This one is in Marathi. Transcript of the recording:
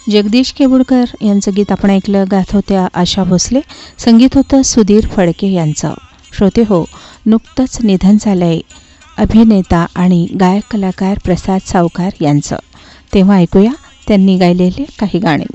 जगदीश केबुडकर यांचं गीत आपण ऐकलं. गात होत्या आशा भोसले, संगीत होतं सुधीर फडके यांचं. श्रोते हो, नुकतंच निधन झालंय अभिनेता आणि गायक कलाकार प्रसाद सावकार यांचं. तेव्हा ऐकूया त्यांनी गायलेले काही गाणे.